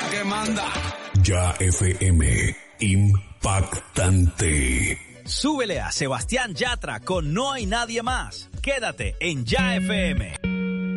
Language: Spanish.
que manda. Ya FM, impactante. Súbele a Sebastián Yatra con No hay nadie más. Quédate en Ya FM.